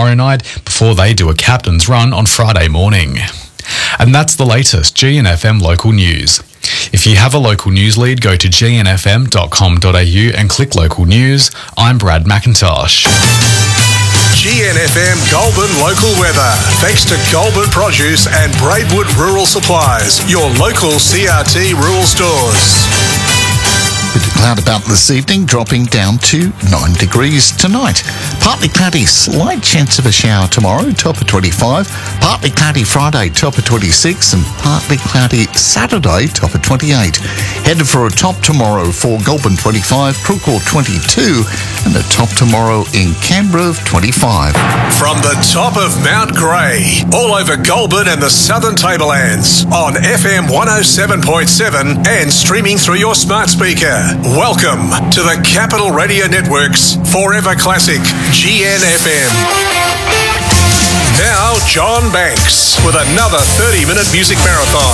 tomorrow night before they do a captain's run on Friday morning. And that's the latest GNFM local news. If you have a local news lead, go to gnfm.com.au and click local news. I'm Brad McIntosh. GNFM Goulburn local weather. Thanks to Goulburn Produce and Braidwood Rural Supplies, your local CRT rural stores. Bit of cloud about this evening, dropping down to 9 degrees tonight. Partly cloudy, slight chance of a shower tomorrow, top of 25. Partly cloudy Friday, top of 26. And partly cloudy Saturday, top of 28. Headed for a top tomorrow for Goulburn 25, Crookhorn 22, and a top tomorrow in Canberra of 25. From the top of Mount Grey, all over Goulburn and the Southern Tablelands, on FM 107.7 and streaming through your smart speaker. Welcome to the Capital Radio Network's Forever Classic, GNFM. Now, John Banks with another 30-minute music marathon.